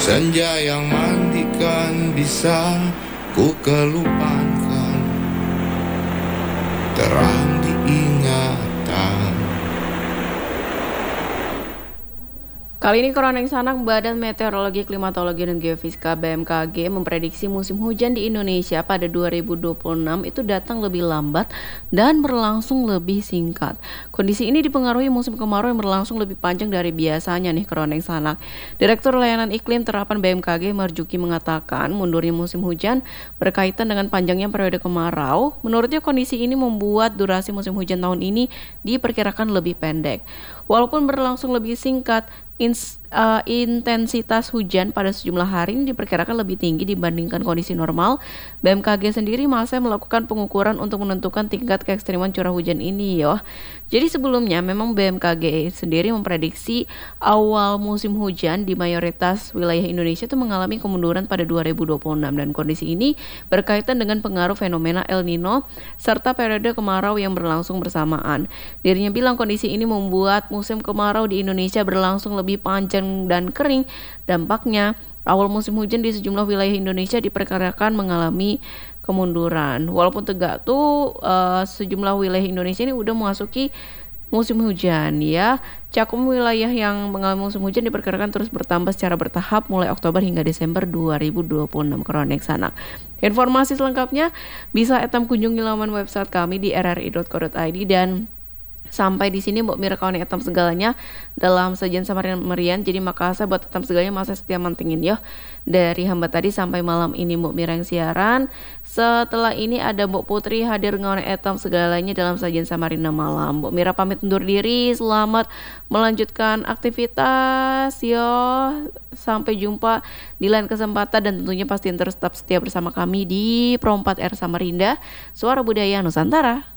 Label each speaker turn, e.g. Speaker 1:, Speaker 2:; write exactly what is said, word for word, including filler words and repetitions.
Speaker 1: Senja yang mandikan bisa ku kelupakan, terang diingatan.
Speaker 2: Kali ini Koroneng Sanak, Badan Meteorologi, Klimatologi, dan Geofisika B M K G memprediksi musim hujan di Indonesia pada dua ribu dua puluh enam itu datang lebih lambat dan berlangsung lebih singkat. Kondisi ini dipengaruhi musim kemarau yang berlangsung lebih panjang dari biasanya nih Koroneng Sanak. Direktur Layanan Iklim Terapan B M K G Marjuki mengatakan mundurnya musim hujan berkaitan dengan panjangnya periode kemarau. Menurutnya kondisi ini membuat durasi musim hujan tahun ini diperkirakan lebih pendek. Walaupun berlangsung lebih singkat, Ins, uh, intensitas hujan pada sejumlah hari ini diperkirakan lebih tinggi dibandingkan kondisi normal. B M K G sendiri masih melakukan pengukuran untuk menentukan tingkat keekstriman curah hujan ini ya. Jadi sebelumnya memang B M K G sendiri memprediksi awal musim hujan di mayoritas wilayah Indonesia itu mengalami kemunduran pada dua ribu dua puluh enam, dan kondisi ini berkaitan dengan pengaruh fenomena El Nino serta periode kemarau yang berlangsung bersamaan. Dirinya bilang kondisi ini membuat musim kemarau di Indonesia berlangsung lebih panjang dan kering. Dampaknya, awal musim hujan di sejumlah wilayah Indonesia diperkirakan mengalami kemunduran. Walaupun tegak tuh uh, sejumlah wilayah Indonesia ini udah memasuki musim hujan ya. Cakupan wilayah yang mengalami musim hujan diperkirakan terus bertambah secara bertahap mulai Oktober hingga Desember dua ribu dua puluh enam. Koroneng Sanak. Informasi selengkapnya bisa etam kunjungi laman website kami di r r i dot co dot i d. Dan sampai di sini Mbok Mira kawan etam segalanya dalam sajian Samarinda Merian. Jadi makasih buat etam segalanya masa setia mantingin ya. Dari hamba tadi sampai malam ini Mbok Mira yang siaran. Setelah ini ada Mbok Putri hadir ngawan etam segalanya dalam sajian Samarinda malam. Mbok Mira pamit undur diri. Selamat melanjutkan aktivitas yo. Sampai jumpa di lain kesempatan, dan tentunya pastiin terus tetap setia bersama kami di Pro empat R Samarinda, Suara Budaya Nusantara.